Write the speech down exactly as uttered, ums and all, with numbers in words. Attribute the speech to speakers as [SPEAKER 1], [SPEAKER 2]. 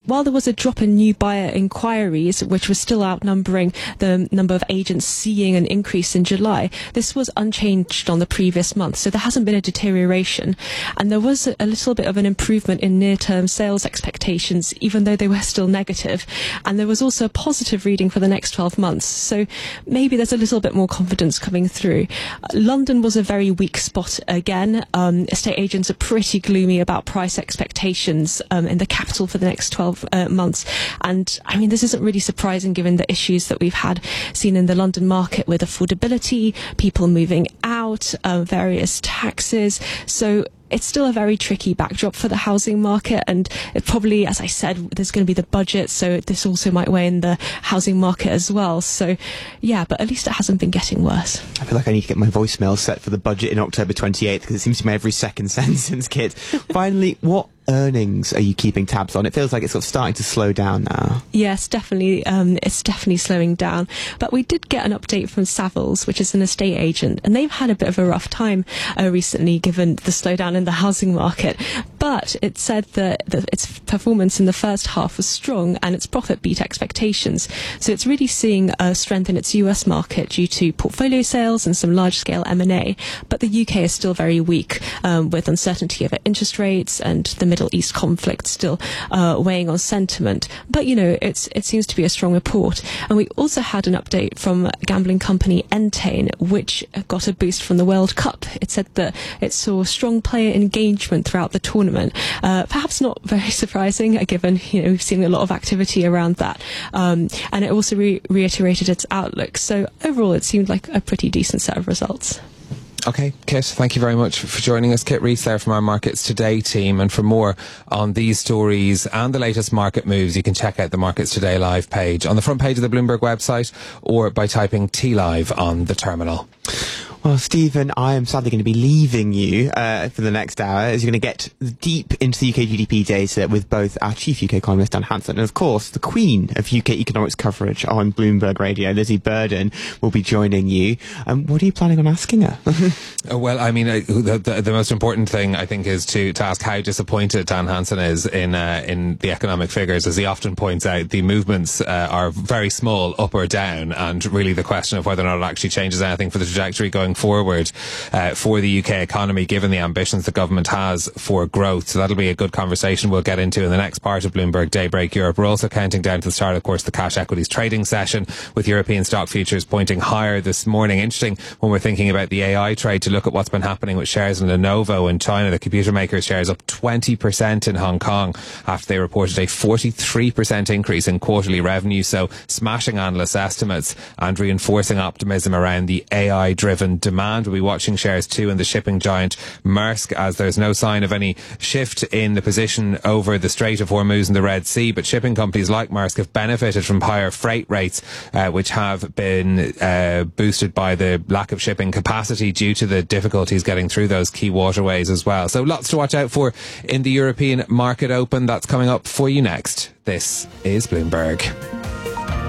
[SPEAKER 1] while there was a drop in new buyer inquiries, which was still outnumbering the number of agents seeing an increase in July, this was unchanged on the previous month. So there hasn't been a deterioration. And there was a little bit of an improvement in near-term sales expectations, even though they were still negative. And there was also a positive reading for the next twelve months. So maybe there's a little bit more confidence coming through. Uh, London was a very weak spot again. Um, estate agents are pretty gloomy about price expectations um, in the capital for the next twelve uh, months. And I mean, this isn't really surprising given the issues that we've had seen in the London market with affordability, people moving out, uh, various taxes. So it's still a very tricky backdrop for the housing market, and it probably, as I said, there's going to be the budget, so this also might weigh in the housing market as well. So yeah, but at least it hasn't been getting worse.
[SPEAKER 2] I feel like I need to get my voicemail set for the budget in October twenty-eighth, because it seems to be my every second sentence, Kit. Finally, what earnings are you keeping tabs on? It feels like it's sort of starting to slow down now.
[SPEAKER 1] Yes, definitely. Um, it's definitely slowing down. But we did get an update from Savills, which is an estate agent, and they've had a bit of a rough time uh, recently given the slowdown in the housing market. But it said that, that its performance in the first half was strong and its profit beat expectations. So it's really seeing uh, strength in its U S market due to portfolio sales and some large-scale M and A. But the U K is still very weak, um, with uncertainty over interest rates and the Middle East conflict still uh, weighing on sentiment. But, you know, it's it seems to be a strong report. And we also had an update from gambling company Entain, which got a boost from the World Cup. It said that it saw strong player engagement throughout the tournament. Uh, perhaps not very surprising, uh, given, you know, we've seen a lot of activity around that. Um, and it also re- reiterated its outlook. So overall, it seemed like a pretty decent set of results.
[SPEAKER 3] Okay, Kit, thank you very much for joining us. Kit Rees there from our Markets Today team. And for more on these stories and the latest market moves, you can check out the Markets Today live page on the front page of the Bloomberg website or by typing T Live on the terminal.
[SPEAKER 2] Well, Stephen, I am sadly going to be leaving you uh, for the next hour, as you're going to get deep into the U K G D P data with both our chief U K economist, Dan Hanson, and of course, the queen of U K economics coverage on Bloomberg Radio, Lizzie Burden, will be joining you. Um, what are you planning on asking her?
[SPEAKER 3] uh, well, I mean, uh, the, the, the most important thing, I think, is to, to ask how disappointed Dan Hanson is in uh, in the economic figures. As he often points out, the movements uh, are very small, up or down, and really the question of whether or not it actually changes anything for the trajectory going forward uh, for the U K economy, given the ambitions the government has for growth. So that'll be a good conversation we'll get into in the next part of Bloomberg Daybreak Europe. We're also counting down to the start, of course, the cash equities trading session, with European stock futures pointing higher this morning. Interesting when we're thinking about the A I trade to look at what's been happening with shares in Lenovo in China. The computer maker's shares up twenty percent in Hong Kong after they reported a forty-three percent increase in quarterly revenue. So smashing analyst estimates and reinforcing optimism around the A I driven demand. We'll be watching shares too in the shipping giant Maersk, as there's no sign of any shift in the position over the Strait of Hormuz and the Red Sea. But shipping companies like Maersk have benefited from higher freight rates, uh, which have been uh, boosted by the lack of shipping capacity due to the difficulties getting through those key waterways as well. So lots to watch out for in the European market open. That's coming up for you next. This is Bloomberg.